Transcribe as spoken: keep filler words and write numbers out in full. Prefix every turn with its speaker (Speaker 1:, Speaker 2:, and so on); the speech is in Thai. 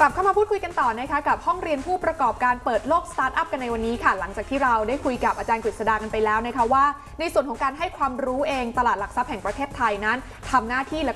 Speaker 1: ลับเข้ามาพูดคุยกันต่อนะคะกับห้องเรียนผู้ประกอบการเปิดโลกสตาร์ทอัพกันในวันนี้ค่ะหลังจากที่เราได้คุยกับอาจารย์กฤษดากันไปแล้วนะคะว่าในส่วนของการให้ความรู้เองตลาดหลักทรัพย์แห่งประเทศไทยนั้นทำหน้าที่และ